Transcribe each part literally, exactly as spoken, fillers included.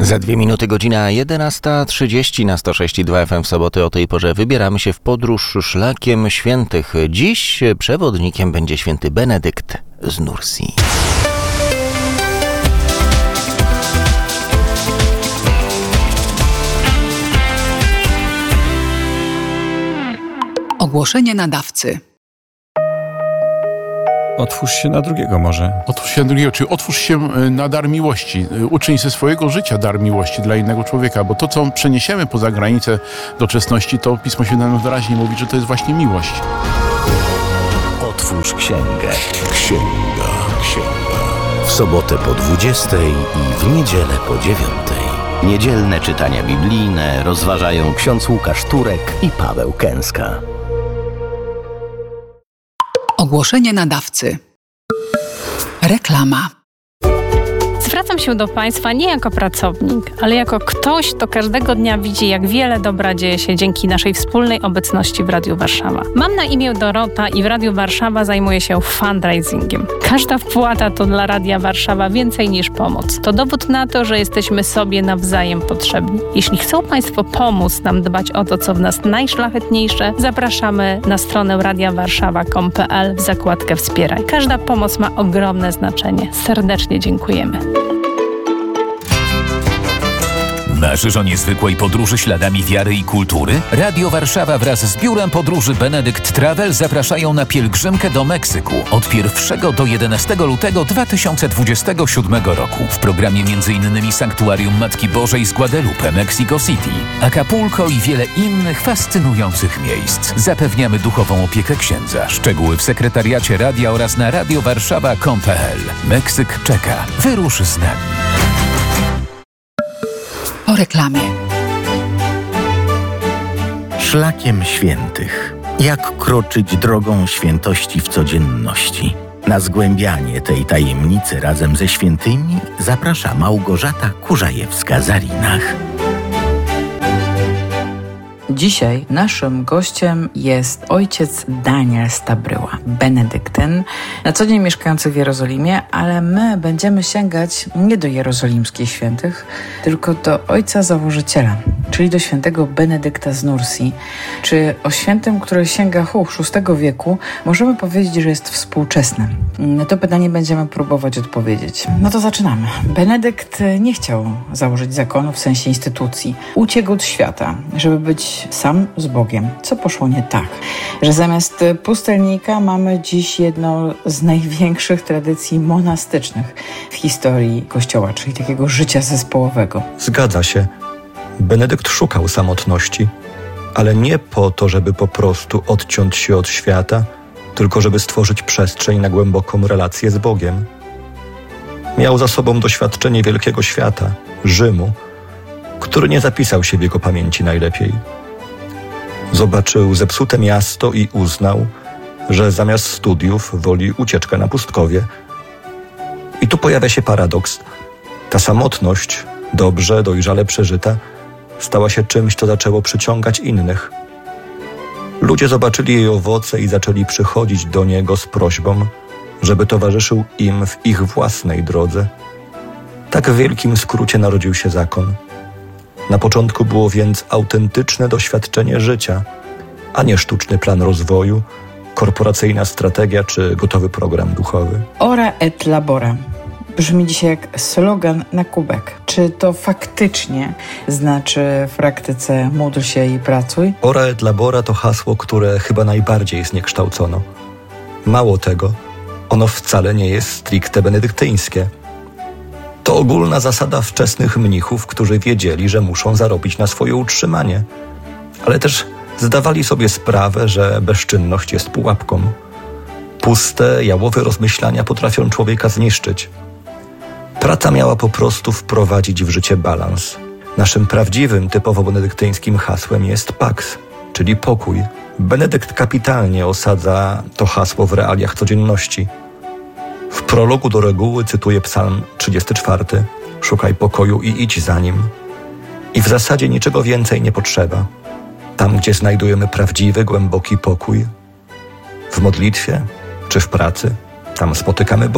Za dwie minuty godzina jedenasta trzydzieści na sto sześć i dwa F M w soboty o tej porze wybieramy się w podróż szlakiem świętych. Dziś przewodnikiem będzie święty Benedykt z Nursi. Ogłoszenie nadawcy. Otwórz się na drugiego może. Otwórz się na drugiego, czyli otwórz się na dar miłości. Uczyń ze swojego życia dar miłości dla innego człowieka, bo to, co przeniesiemy poza granicę doczesności, to Pismo Święte nam wyraźnie mówi, że to jest właśnie miłość. Otwórz księgę. Księga, księga. W sobotę po dwudziestej i w niedzielę po dziewiątej. Niedzielne czytania biblijne rozważają ksiądz Łukasz Turek i Paweł Kęska. Ogłoszenie nadawcy. Reklama. Zwracam się do Państwa nie jako pracownik, ale jako ktoś, kto każdego dnia widzi, jak wiele dobra dzieje się dzięki naszej wspólnej obecności w Radiu Warszawa. Mam na imię Dorota i w Radiu Warszawa zajmuję się fundraisingiem. Każda wpłata to dla Radia Warszawa więcej niż pomoc. To dowód na to, że jesteśmy sobie nawzajem potrzebni. Jeśli chcą Państwo pomóc nam dbać o to, co w nas najszlachetniejsze, zapraszamy na stronę radia warszawa kropka com kropka p l w zakładkę Wspieraj. Każda pomoc ma ogromne znaczenie. Serdecznie dziękujemy. Marzysz o niezwykłej podróży śladami wiary i kultury? Radio Warszawa wraz z Biurem Podróży Benedykt Travel zapraszają na pielgrzymkę do Meksyku od pierwszego do jedenastego lutego dwa tysiące dwudziestego siódmego roku. W programie m.in. Sanktuarium Matki Bożej z Guadalupe, Mexico City, Acapulco i wiele innych fascynujących miejsc. Zapewniamy duchową opiekę księdza. Szczegóły w sekretariacie radia oraz na radio warszawa kropka com kropka p l. Meksyk czeka. Wyrusz z nami. Po reklamie. Szlakiem świętych. Jak kroczyć drogą świętości w codzienności? Na zgłębianie tej tajemnicy razem ze świętymi zaprasza Małgorzata Kurzajewska-Zarinach. Dzisiaj naszym gościem jest ojciec Daniel Stabryła, benedyktyn, na co dzień mieszkający w Jerozolimie, ale my będziemy sięgać nie do jerozolimskich świętych, tylko do ojca założyciela, czyli do świętego Benedykta z Nursi. Czy o świętym, który sięga hu, szóstego wieku, możemy powiedzieć, że jest współczesny? Na to pytanie będziemy próbować odpowiedzieć. No to zaczynamy. Benedykt nie chciał założyć zakonu w sensie instytucji. Uciekł od świata, żeby być sam z Bogiem. Co poszło nie tak? Że zamiast pustelnika mamy dziś jedną z największych tradycji monastycznych w historii Kościoła, czyli takiego życia zespołowego. Zgadza się. Benedykt szukał samotności, ale nie po to, żeby po prostu odciąć się od świata, tylko żeby stworzyć przestrzeń na głęboką relację z Bogiem. Miał za sobą doświadczenie wielkiego świata, Rzymu, który nie zapisał się w jego pamięci najlepiej. Zobaczył zepsute miasto i uznał, że zamiast studiów woli ucieczkę na pustkowie. I tu pojawia się paradoks. Ta samotność, dobrze, dojrzale przeżyta, stała się czymś, co zaczęło przyciągać innych. Ludzie zobaczyli jej owoce i zaczęli przychodzić do niego z prośbą, żeby towarzyszył im w ich własnej drodze. Tak w wielkim skrócie narodził się zakon. Na początku było więc autentyczne doświadczenie życia, a nie sztuczny plan rozwoju, korporacyjna strategia czy gotowy program duchowy. Ora et labora. Brzmi dzisiaj jak slogan na kubek. Czy to faktycznie znaczy w praktyce módl się i pracuj? Ora et labora to hasło, które chyba najbardziej zniekształcono. Mało tego, ono wcale nie jest stricte benedyktyńskie. To ogólna zasada wczesnych mnichów, którzy wiedzieli, że muszą zarobić na swoje utrzymanie, ale też zdawali sobie sprawę, że bezczynność jest pułapką. Puste, jałowe rozmyślania potrafią człowieka zniszczyć. Praca miała po prostu wprowadzić w życie balans. Naszym prawdziwym, typowo benedyktyńskim hasłem jest pax, czyli pokój. Benedykt kapitalnie osadza to hasło w realiach codzienności. W prologu do reguły cytuję Psalm trzydziesty czwarty. Szukaj pokoju i idź za nim. I w zasadzie niczego więcej nie potrzeba. Tam, gdzie znajdujemy prawdziwy, głęboki pokój, w modlitwie czy w pracy, tam spotykamy Boga.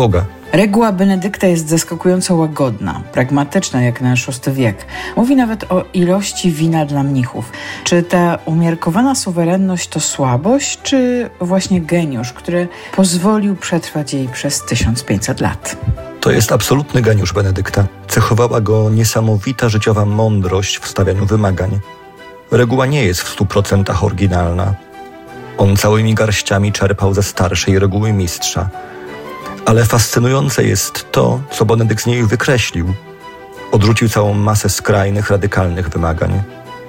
Reguła Benedykta jest zaskakująco łagodna, pragmatyczna jak na szósty wiek. Mówi nawet o ilości wina dla mnichów. Czy ta umiarkowana suwerenność to słabość, czy właśnie geniusz, który pozwolił przetrwać jej przez tysiąc pięćset lat? To jest absolutny geniusz Benedykta. Cechowała go niesamowita życiowa mądrość w stawianiu wymagań. Reguła nie jest w stu procentach oryginalna. On całymi garściami czerpał ze starszej reguły mistrza. Ale fascynujące jest to, co Benedykt z niej wykreślił. Odrzucił całą masę skrajnych, radykalnych wymagań.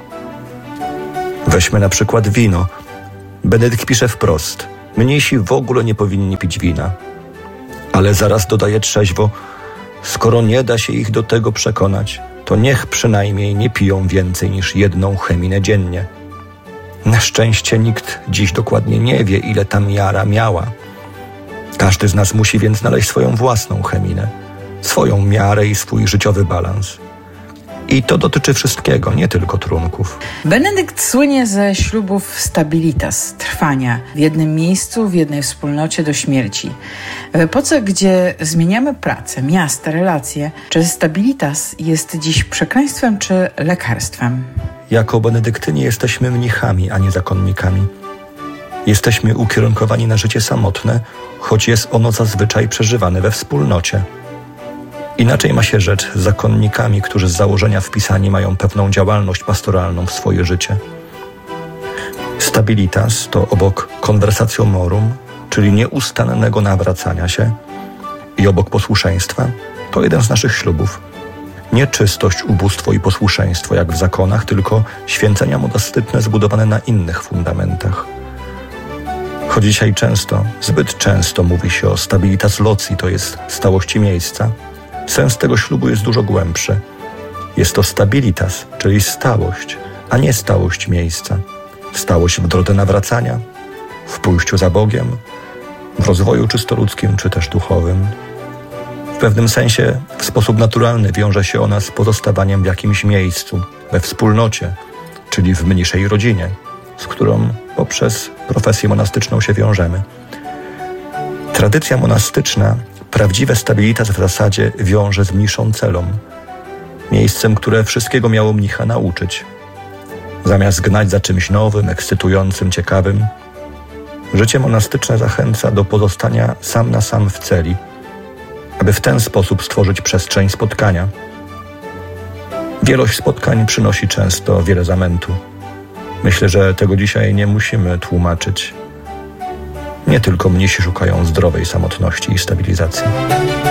Weźmy na przykład wino. Benedykt pisze wprost: mnisi w ogóle nie powinni pić wina. Ale zaraz dodaje trzeźwo: skoro nie da się ich do tego przekonać, to niech przynajmniej nie piją więcej niż jedną cheminę dziennie. Na szczęście nikt dziś dokładnie nie wie, ile ta miara miała. Każdy z nas musi więc znaleźć swoją własną cheminę, swoją miarę i swój życiowy balans. I to dotyczy wszystkiego, nie tylko trunków. Benedykt słynie ze ślubów stabilitas, trwania w jednym miejscu, w jednej wspólnocie do śmierci. W epoce, gdzie zmieniamy pracę, miasta, relacje, czy stabilitas jest dziś przekleństwem czy lekarstwem? Jako benedyktyni jesteśmy mnichami, a nie zakonnikami. Jesteśmy ukierunkowani na życie samotne, choć jest ono zazwyczaj przeżywane we wspólnocie. Inaczej ma się rzecz z zakonnikami, którzy z założenia wpisani mają pewną działalność pastoralną w swoje życie. Stabilitas to obok conversatio morum, czyli nieustannego nawracania się, i obok posłuszeństwa, to jeden z naszych ślubów. Nie czystość, ubóstwo i posłuszeństwo jak w zakonach, tylko święcenia monastycznie zbudowane na innych fundamentach. Choć dzisiaj często, zbyt często mówi się o stabilitas loci, to jest stałości miejsca, sens tego ślubu jest dużo głębszy. Jest to stabilitas, czyli stałość, a nie stałość miejsca. Stałość w drodze nawracania, w pójściu za Bogiem, w rozwoju czysto ludzkim czy też duchowym. W pewnym sensie w sposób naturalny wiąże się ona z pozostawaniem w jakimś miejscu, we wspólnocie, czyli w mniejszej rodzinie, z którą poprzez profesję monastyczną się wiążemy. Tradycja monastyczna prawdziwe stabilitas w zasadzie wiąże z mniszą celą, miejscem, które wszystkiego miało mnicha nauczyć. Zamiast gnać za czymś nowym, ekscytującym, ciekawym, życie monastyczne zachęca do pozostania sam na sam w celi, aby w ten sposób stworzyć przestrzeń spotkania. Wielość spotkań przynosi często wiele zamętu. Myślę, że tego dzisiaj nie musimy tłumaczyć. Nie tylko mnisi szukają zdrowej samotności i stabilizacji.